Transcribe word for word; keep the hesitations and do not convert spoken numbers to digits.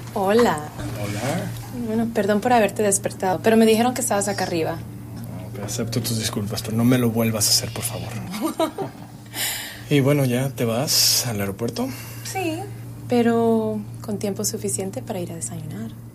Hola. Hola. Bueno, perdón por haberte despertado, pero me dijeron que estabas acá arriba. Okay, acepto tus disculpas, pero no me lo vuelvas a hacer, por favor. Y bueno, ¿ya te vas al aeropuerto? Sí, pero con tiempo suficiente para ir a desayunar.